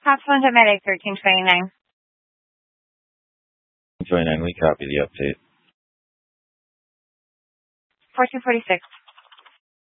Possible Medic 1329. 29, we copy the update. 1446.